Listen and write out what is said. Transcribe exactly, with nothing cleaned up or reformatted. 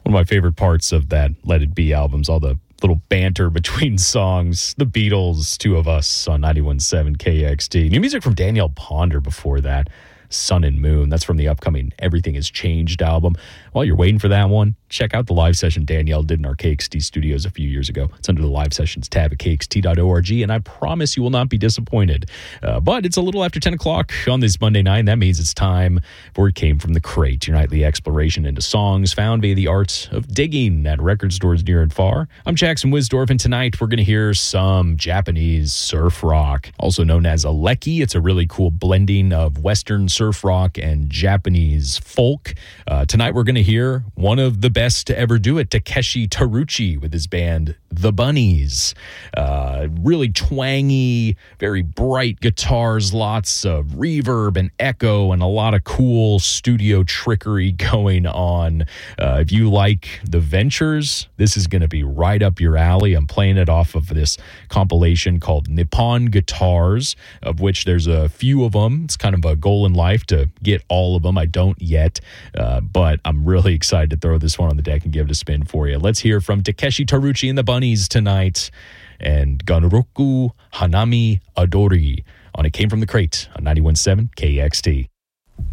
One of my favorite parts of that Let It Be album's all the little banter between songs. The Beatles, Two of Us on ninety-one point seven K X T. New music from Danielle Ponder before that. Sun and Moon. That's from the upcoming Everything Has Changed album. While you're waiting for that one, check out the live session Danielle did in our K X T studios a few years ago. It's under the live sessions tab at K X T dot org, and I promise you will not be disappointed. Uh, but it's a little after ten o'clock on this Monday night, and that means it's time for It Came From the Crate, your nightly exploration into songs found via the art of digging at record stores near and far. I'm Jackson Wisdorf, and tonight we're going to hear some Japanese surf rock, also known as Aleki. It's a really cool blending of Western surf rock and Japanese folk. Uh, tonight we're going to hear one of the best to ever do it, Takeshi Taruchi, with his band The Bunnies. Uh, really twangy, very bright guitars, lots of reverb and echo, and a lot of cool studio trickery going on. Uh, if you like The Ventures, this is going to be right up your alley. I'm playing it off of this compilation called Nippon Guitars, of which there's a few of them. It's kind of a goal in life to get all of them. I don't yet, uh, but I'm really excited to throw this one on the deck and give it a spin for you. Let's hear from Takeshi Taruchi and the Bunnies tonight, and Ganroku Hanami Adori on It Came From the Crate on ninety-one point seven K X T.